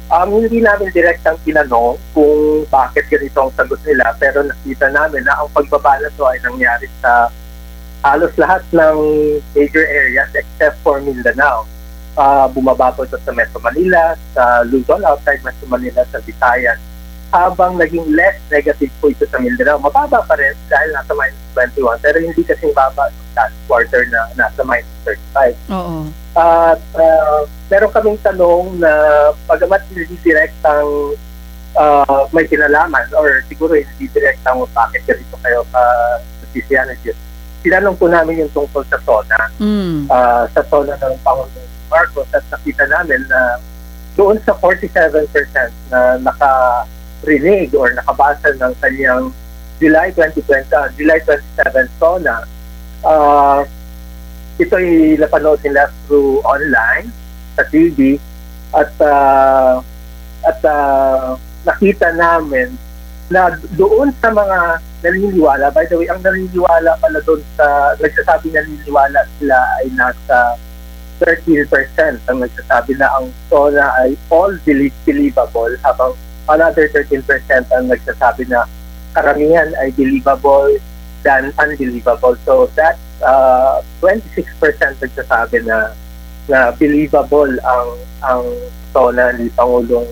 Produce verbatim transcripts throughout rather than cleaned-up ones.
Um, hindi namin direktang tinanong kung bakit ganito ang sagot nila, pero nakita namin na ang pagbaba na to ay nangyari sa halos lahat ng major areas except for Mindanao. Uh, bumaba po ito sa Metro Manila, sa Luzon, outside Metro Manila, sa Visayas. Habang naging less negative po ito sa Mindanao, mababa pa rin dahil nasa minus twenty-one, pero hindi kasing baba sa last quarter na nasa minus thirty-five. Oo. At uh, meron kaming tanong na pagamat hindi direktang uh, may kinalaman or siguro hindi direktang bakit ganito kayo ka-sisyanan. Tinanong po namin yung tungkol sa SONA. Mm. Uh, sa SONA ng Pangulong Marcos at nakita namin na doon sa forty-seven percent na naka-rinig or nakabasa ng kanyang July twenty twenty, uh, July twenty-seven SONA, uh, ito'y napanood nila through online, sa T V, at uh, at uh, nakita namin na doon sa mga naniniwala, by the way, ang naniniwala pala doon sa, nagsasabi naniniwala sila ay nasa thirteen percent ang nagsasabi na ang SONA ay all believable, habang another thirteen percent ang nagsasabi na karamihan ay believable than unbelievable. So that's uh, twenty-six percent nagsasabi na na believable ang ang SONA ni Pangulong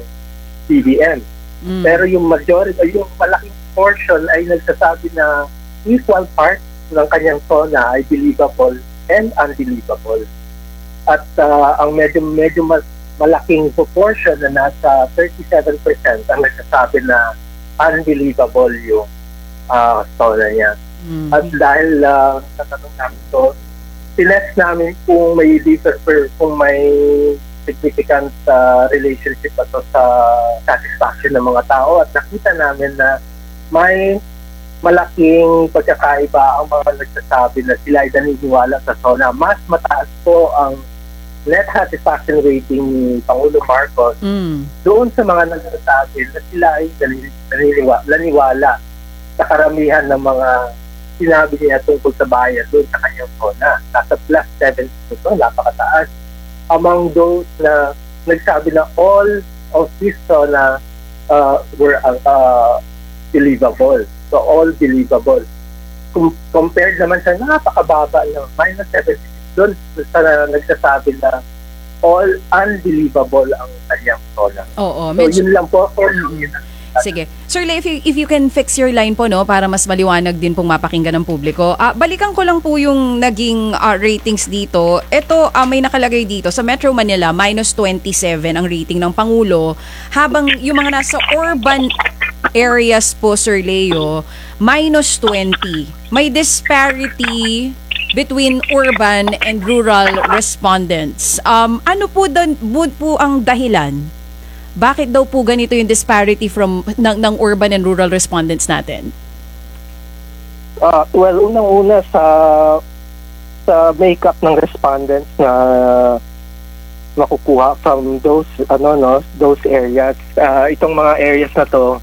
B B M. Mm. Pero yung majority, yung malaking portion ay nagsasabi na equal part ng kanyang SONA ay believable and unbelievable. At uh, ang medyo medyo mas malaking proportion na nasa thirty-seven percent ang nagsasabi na unbelievable yung uh, SONA niya. Mm-hmm. At dahil uh, natanong namin ito, tinest namin kung may differ, kung may significant uh, relationship ito sa satisfaction ng mga tao, at nakita namin na may malaking pagkakaiba ang mga nagsasabi na sila ay naniniwala sa SONA. Mas mataas po ang net satisfaction rating ni Pangulong Marcos mm. doon sa mga nagsasabi na sila ay naniniwala, naniniwala sa karamihan ng mga sinabi niya tungkol sa bayan doon sa kanyang SONA. Nasa plus seventy ito, napakataas. Among those na nagsabi na all of this SONA uh, were uh, believable. So all believable. Com- compared naman sa napakababa ng minus seventy, doon sa nagsasabi na all unbelievable ang kanyang SONA. Oo, so medyo... yun lang po for mm-hmm. Sige. Sir Lay, if you, if you can fix your line po, no, para mas maliwanag din pong mapakinggan ng publiko. Uh, balikan ko lang po yung naging uh, ratings dito. Ito, uh, may nakalagay dito. Sa Metro Manila, minus twenty-seven ang rating ng Pangulo. Habang yung mga nasa urban areas po, Sir Leo, minus twenty. May disparity between urban and rural respondents. Um, ano po, dan, po ang dahilan? Bakit daw po ganito yung disparity from ng, ng urban and rural respondents natin? Uh, well, unang-una sa sa makeup ng respondents na makukuha from those ano no those areas, uh, itong mga areas na to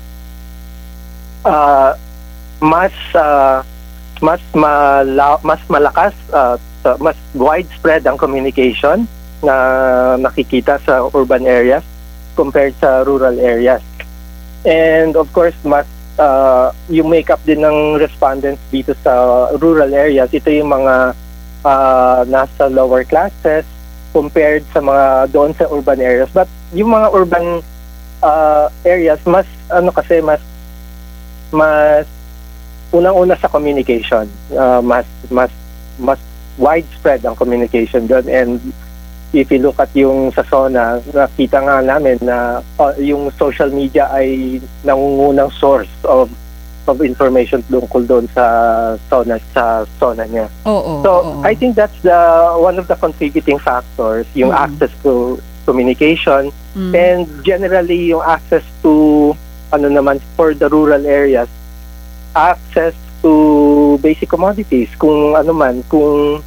uh, mas uh, mas mala- mas malakas, uh, mas widespread ang communication na nakikita sa urban areas compared sa rural areas. And of course, mas uh, yung makeup din ng respondents dito sa rural areas, ito yung mga uh, nasa lower classes compared sa mga doon sa urban areas. But yung mga urban uh, areas, mas ano kasi, mas mas unang-una sa communication. Uh, mas mas mas widespread ang communication doon. And if you look at yung sa SONA, nakita nga namin na uh, yung social media ay nangungunang source of of information tungkol doon sa SONA sa SONA niya. Oo. So, oo. I think that's the one of the contributing factors, yung mm. access to communication mm. and generally yung access to ano naman for the rural areas, access to basic commodities, kung ano man, kung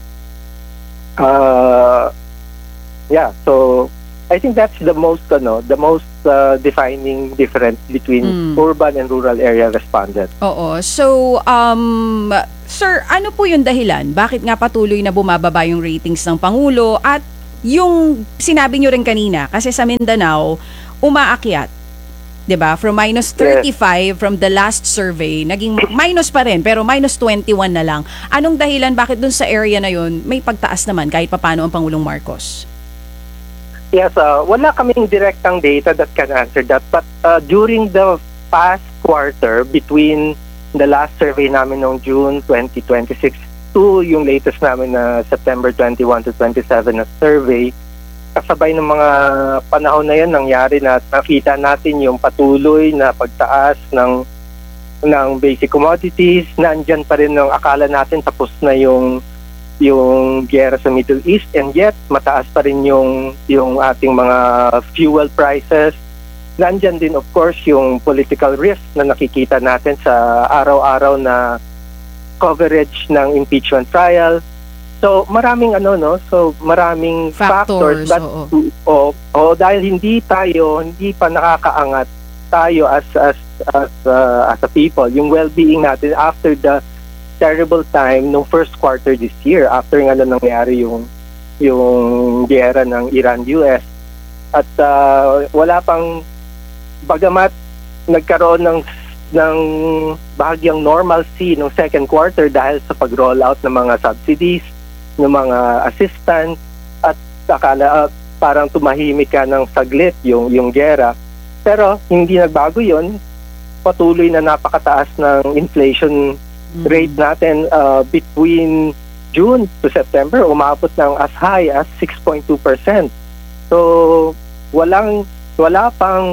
uh, yeah, so I think that's the most ano, the most uh, defining difference between mm. urban and rural area respondents. Oo. So, um, sir, ano po yung dahilan? Bakit nga patuloy na bumababa yung ratings ng Pangulo? At yung sinabi nyo rin kanina, kasi sa Mindanao, umaakyat. 'Di ba? From minus thirty-five from the last survey, naging minus pa rin, pero minus twenty-one na lang. Anong dahilan bakit dun sa area na yun may pagtaas naman kahit papaano ang Pangulong Marcos? Yes, uh, wala kaming direktang data that can answer that. But uh, during the past quarter, between the last survey namin noong June twenty twenty-six to yung latest namin na September twenty-one to twenty-seven na survey, kasabay ng mga panahon na yan nangyari na nakita natin yung patuloy na pagtaas ng ng basic commodities. Nandyan pa rin ng akala natin tapos na yung yung giyera sa Middle East, and yet mataas pa rin yung yung ating mga fuel prices. Nandyan din of course yung political risk na nakikita natin sa araw-araw na coverage ng impeachment trial. So maraming ano no, so maraming factors, factors that oo. o oh, dahil hindi tayo hindi pa nakakaangat tayo as as as uh, as a people, yung well-being natin after the terrible time nung first quarter this year, after nga na nangyari yung yung giyera ng Iran-U S, at uh, wala pang, bagamat nagkaroon ng ng bahagyang normalcy nung second quarter dahil sa pag-roll out ng mga subsidies, ng mga assistance, at akala uh, parang tumahimik ka ng saglit yung yung giyera, pero hindi nagbago yon. Patuloy na napakataas ng inflation rate natin uh, between June to September, umabot ng as high as six point two percent. So walang wala pang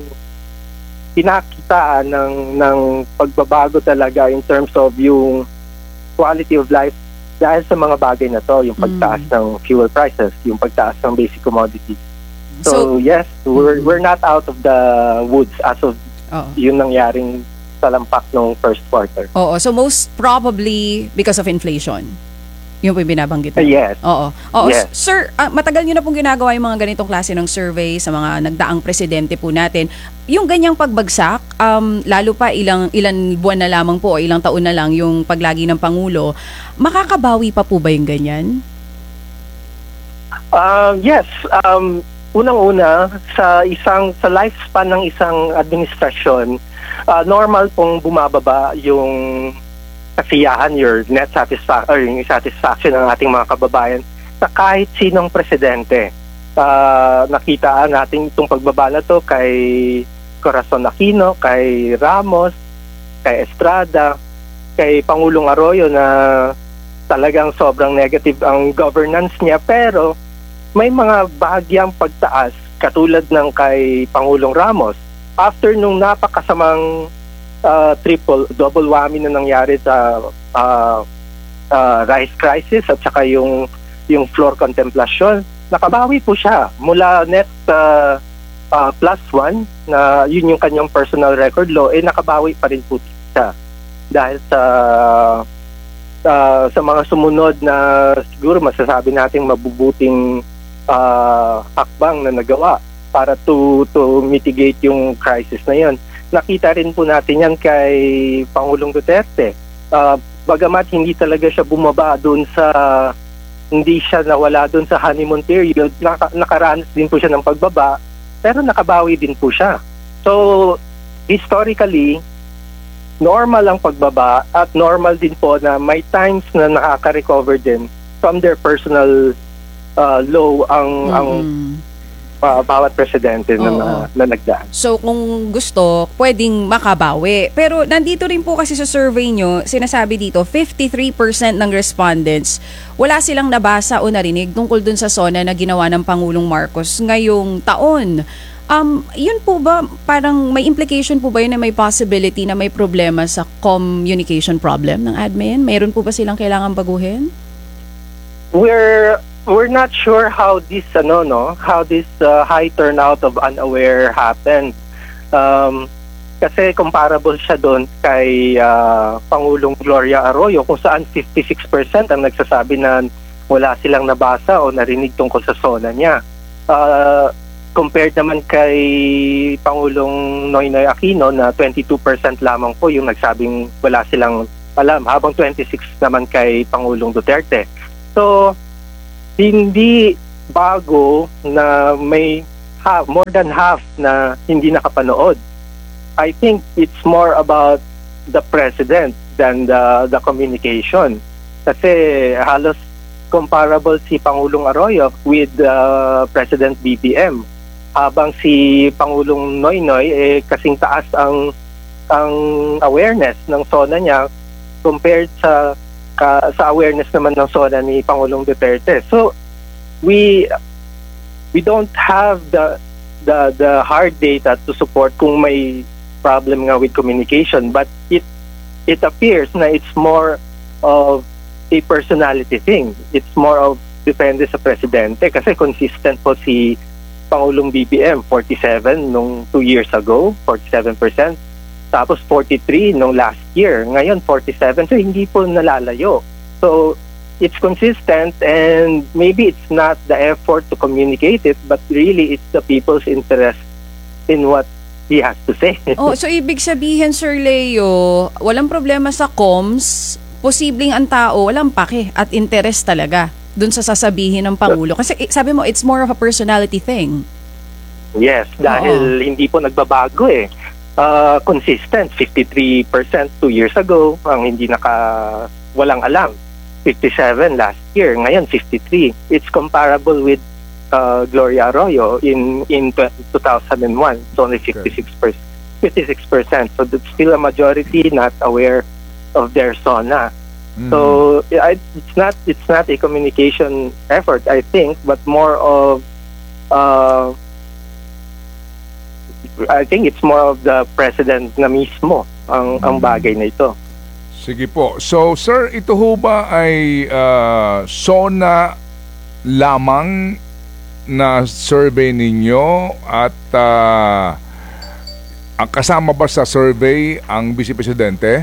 pinakita ng ng pagbabago talaga in terms of yung quality of life dahil sa mga bagay na to, yung pagtaas mm. ng fuel prices, yung pagtaas ng basic commodities. So, so yes, we're we're not out of the woods as of oh. yung nangyaring lampak nung first quarter. Oo, so most probably because of inflation. Yung po yung binabanggit mo. Uh, yes. Oo. Oo. Yes. Sir, uh, matagal nyo na pong ginagawa yung mga ganitong klase ng survey sa mga nagdaang presidente po natin. Yung ganyang pagbagsak, um, lalo pa ilang ilan buwan na lamang po o ilang taon na lang yung paglagi ng Pangulo, makakabawi pa po ba yung ganyan? Uh, yes. Um, unang-una, sa isang sa lifespan ng isang administrasyon, Uh, normal pong bumababa yung kasiyahan, your net satisfaction, or yung satisfaction ng ating mga kababayan sa kahit sinong presidente. Uh, nakita natin itong pagbaba na to kay Corazon Aquino, kay Ramos, kay Estrada, kay Pangulong Arroyo na talagang sobrang negative ang governance niya, pero may mga bahagyang pagtaas katulad ng kay Pangulong Ramos. After nung napakasamang uh, triple, double whammy na nangyari sa uh, uh, rice crisis at saka yung, yung floor contemplation, nakabawi po siya mula net uh, uh, plus one, na yun yung kanyang personal record law, eh nakabawi pa rin po siya. Dahil sa, uh, sa mga sumunod na siguro masasabi nating mabubuting uh, hakbang na nagawa para to to mitigate yung crisis na yon. Nakita rin po natin yan kay Pangulong Duterte. Uh, bagamat hindi talaga siya bumaba doon sa, hindi siya nawala doon sa honeymoon period, naka, nakaranas din po siya ng pagbaba, pero nakabawi din po siya. So, historically, normal ang pagbaba at normal din po na may times na nakaka-recover din from their personal uh, low ang mm-hmm. ang Uh, bawat presidente na, na, na nagdaan. So kung gusto, pwedeng makabawi. Pero nandito rin po kasi sa survey nyo, sinasabi dito, fifty-three percent ng respondents, wala silang nabasa o narinig tungkol dun sa SONA na ginawa ng Pangulong Marcos ngayong taon. Um, yun po ba, parang may implication po ba yun na may possibility na may problema sa communication problem ng admin? Mayroon po ba silang kailangan baguhin? We're We're not sure how this ano no how this uh, high turnout of unaware happened. Um, kasi comparable siya doon kay uh, Pangulong Gloria Arroyo kung saan fifty-six percent ang nagsasabi na wala silang nabasa o narinig tungkol sa SONA niya. Uh, compared naman kay Pangulong Noynoy Aquino na twenty-two percent lamang po yung nagsabing wala silang alam, habang twenty-six naman kay Pangulong Duterte. So hindi bago na may half, more than half na hindi nakapanood. I think it's more about the president than the the communication. Kasi halos comparable si Pangulong Arroyo with uh, President B B M. Habang si Pangulong Noynoy eh kasing taas ang ang awareness ng SONA niya compared sa ka, sa awareness naman ng SONA ni Pangulong Duterte. So we we don't have the the the hard data to support kung may problem nga with communication, but it it appears na it's more of a personality thing. It's more of depende sa presidente kasi consistent po si Pangulong B B M, forty-seven nung two years ago, forty-seven percent. Tapos forty-three nung last year. Ngayon forty-seven, so hindi po nalalayo. So it's consistent, and maybe it's not the effort to communicate it, but really it's the people's interest in what he has to say. Oh, so ibig sabihin, Sir Leo, walang problema sa comms, posibleng ang tao walang pake at interest talaga dun sa sasabihin ng Pangulo. Kasi eh, sabi mo, it's more of a personality thing. Yes, dahil Oo. hindi po nagbabago eh. Uh, consistent, fifty-three percent two years ago, ang hindi naka, walang alam. fifty-seven last year, ngayon fifty-three. It's comparable with uh, Gloria Arroyo in in two thousand one. It's only fifty-six percent. fifty-six percent. So that's still a majority not aware of their SONA. Mm. So I, it's not it's not a communication effort, I think, but more of uh, I think it's more of the president na mismo ang ang bagay na ito. Sige po. So, sir, ito ho ba ay uh, SONA lamang na survey ninyo at uh, ang kasama ba sa survey ang Vice Presidente?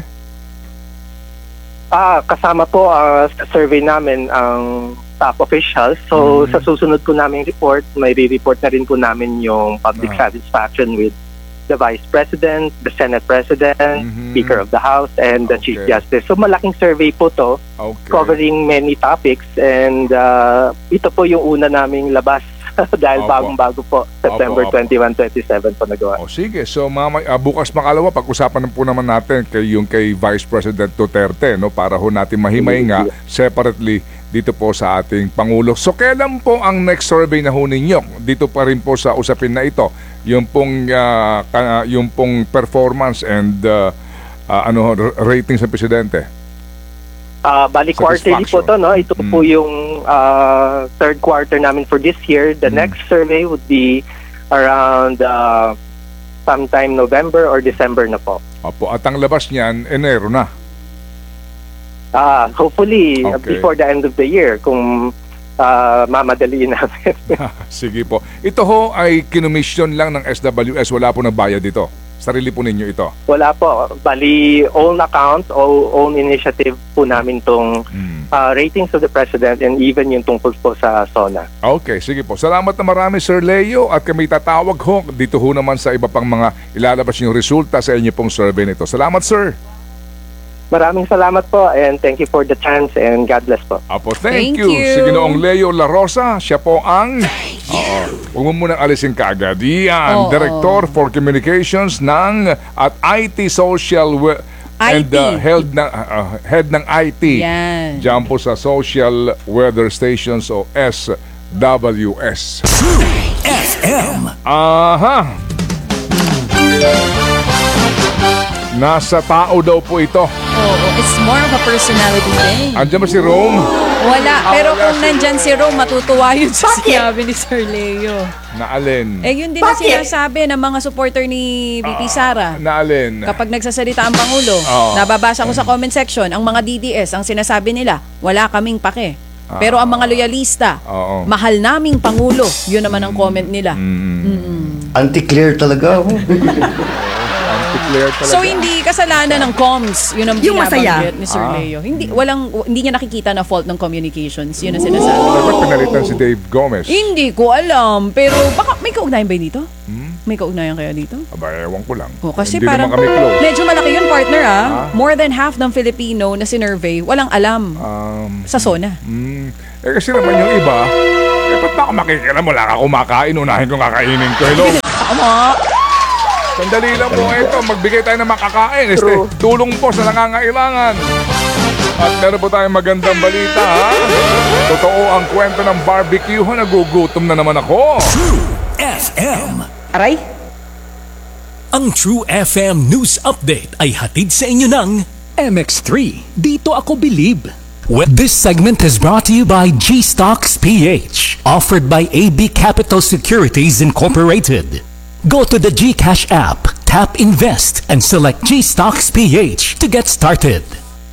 Ah, kasama po uh, sa survey namin ang top officials. So, mm-hmm. sa susunod po naming report, may re-report na rin po namin yung public ah. satisfaction with the Vice President, the Senate President, mm-hmm. Speaker of the House, and the okay. Chief Justice. So malaking survey po to, okay. covering many topics, and uh, ito po yung una naming labas dahil Opo. bagong-bago po, September Opo, opo. twenty-one, twenty-seven po nagawa. O sige, so mama, uh, bukas makalawa, pag-usapan po naman natin kay, yung kay Vice President Duterte, no, para ho natin mahimay nga separately dito po sa ating Pangulo. So kailan po ang next survey na ho ninyo? Dito pa rin po sa usapin na ito, yung pong, uh, uh, yung pong performance and uh, uh, ano ratings ng Presidente? Uh, bali quarterly po to, no? Ito mm. po yung uh, third quarter namin for this year. The mm. next survey would be around uh, sometime November or December na po. Opo, at ang labas niyan, Enero na. Ah, uh, hopefully okay. before the end of the year kung uh, mamadaliin namin. Sige po. Ito ho ay kinomission lang ng S W S, wala po nagbayad dito. Sarili po ninyo ito. Wala po. Bali, own account o own initiative po namin tong mm. uh, ratings of the President and even yung tungkol po sa SONA. Okay, sige po. Salamat na marami, Sir Leo, at kami tatawag ho dito ho naman sa iba pang mga ilalabas yung resulta sa inyo pong survey nito. Salamat, sir. Maraming salamat po, and thank you for the chance, and God bless po. Apo, thank, Thank you. you. Si Ginoong Leo La Rosa, siya po ang Oo. Huwag mo munang alisin kaagad. Yan, Oo. Director for Communications ng at I T Social we- and I T. uh, head, na, uh, head ng I T. Yan. Diyan po sa Social Weather Stations o S W S. True F M. Aha. Nasa tao daw po ito. Oo, it's more of a personality thing. Andiyan ba si Rome? Wala, Ah, pero wala kung si nandyan si Rome, matutuwa yun sa sinabi ni Sir Leo. Naalin. Eh, yun din ang sinasabi ng mga supporter ni V P Sara. Naalin. Kapag nagsasalita ang Pangulo, Oo. nababasa ko sa comment section, ang mga D D S, ang sinasabi nila, wala kaming pake. Pero ang mga loyalista, Oo. mahal naming Pangulo. Yun naman ang comment nila. Anti-clear talaga ako. Anti-clear talaga. So hindi kasalanan ng comms, yun ang Yung masaya. binabanggit ni Sir Leo. Hindi walang hindi niya nakikita na fault ng communications. Yun ang sinasabi. Dapat pinalitan si Dave Gomez. Hindi ko alam, pero baka may kaugnayan ba dito? Hmm? May kaugnayan kaya dito? Aba, ewan ko lang. Oh, kasi Hindi parang naman kami close. medyo malaki yun, partner ah. Ah? More than half ng Filipino na sinurvey, walang alam Um, sa SONA. mm, eh kasi naman yung iba, Eh, ba't ba ako makikialam? Wala ka kumakain. Unahin ko kakainin ko. Hello? Tama. Sandali lang po ito. Magbigay tayo ng makakain. Este, tulong po sa nangangailangan. At meron po tayong magandang balita, ha? Totoo ang kwento ng barbecue. Nagugutom na naman ako. True F M. Aray? Ang True F M News Update ay hatid sa inyo ng M X three. Dito ako believe. Well, this segment is brought to you by G-Stocks P H, offered by A B Capital Securities Incorporated. Go to the GCash app, tap Invest, and select G-Stocks P H to get started.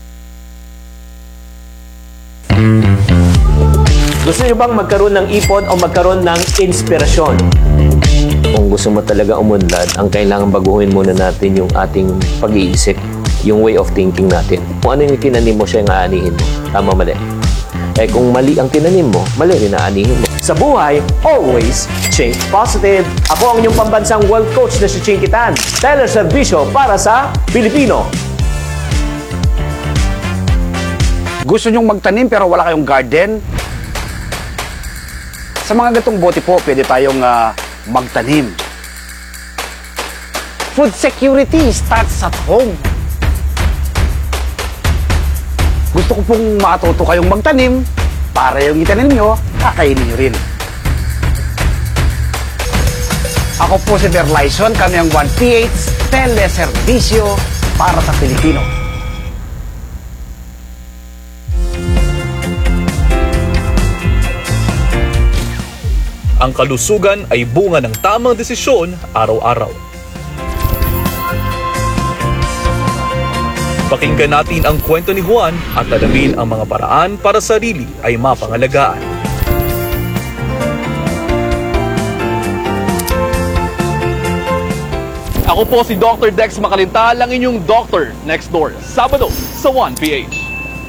Gusto niyo bang magkaroon ng ipon o magkaroon ng inspirasyon? Kung gusto mo talaga umunlad, ang kailangan baguhin muna natin yung ating pag-iisip, yung way of thinking natin. Kung ano yung tinanim mo, siya yung aanihin mo. Tama, mali. Eh kung mali ang tinanim mo, mali rin aanihin mo. Sa buhay, always think positive. Ako ang inyong pambansang world coach na si Chinky Tan. Teleservisyo para sa Pilipino. Gusto nyong magtanim pero wala kayong garden? Sa mga gatong bote po, pwede tayong uh, magtanim. Food security starts at home. Gusto ko pong matuto kayong magtanim para yung itanim nyo, kakainin nyo rin. Ako po si Berlyson, kami ang one P H Teleservisyo para sa Pilipino. Ang kalusugan ay bunga ng tamang desisyon araw-araw. Pakinggan natin ang kwento ni Juan at alamin ang mga paraan para sarili ay mapangalagaan. Ako po si Doctor Dex Makalintal, ang inyong doctor next door, Sabado sa one P H.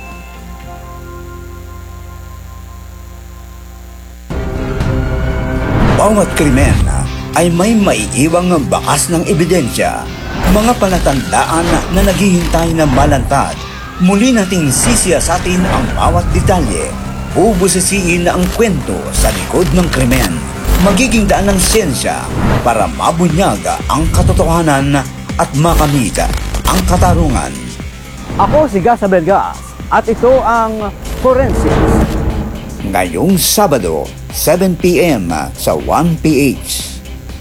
Bawat krimen ay may maiiwang bakas ng ebidensya, mga palatandaan na naghihintay na malantad. Muli nating sisiyasatin ang bawat detalye, bubusisiin ang kwento sa likod ng krimen. Magiging daan ng siyensya para mabunyag ang katotohanan at makamit ang katarungan. Ako si Gas Abelgas at ito ang Forensics. Ngayong Sabado, seven P M sa one P H.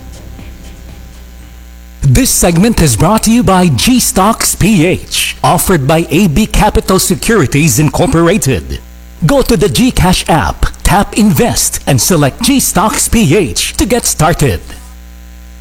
This segment is brought to you by G-Stocks P H, offered by A B Capital Securities Incorporated. Go to the GCash app, tap Invest, and select G-Stocks P H to get started.